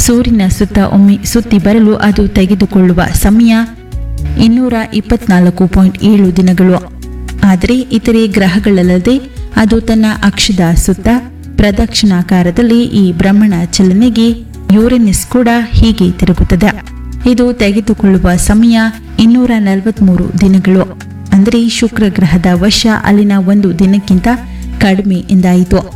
ಸೂರ್ಯನ ಸುತ್ತ ಒಮ್ಮೆ ಸುತ್ತಿ ಬರಲು ಅದು ತೆಗೆದುಕೊಳ್ಳುವ ಸಮಯ 224.7 ದಿನಗಳು. ಆದರೆ ಇತರೆ ಗ್ರಹಗಳಲ್ಲದೆ ಅದು ತನ್ನ ಅಕ್ಷದ ಸುತ್ತ ಪ್ರದಕ್ಷಿಣಾಕಾರದಲ್ಲಿ ಈ ಭ್ರಮಣ ಚಲನೆಗೆ ಯುರೇನಸ್ ಕೂಡ ಹೀಗೆ ತಿರುಗುತ್ತದೆ. ಇದು ತೆಗೆದುಕೊಳ್ಳುವ ಸಮಯ 243 ದಿನಗಳು. ಅಂದರೆ ಶುಕ್ರ ಗ್ರಹದ ವರ್ಷ ಅಲ್ಲಿನ ಒಂದು ದಿನಕ್ಕಿಂತ ಕಡಿಮೆ ಎಂದಾಯಿತು.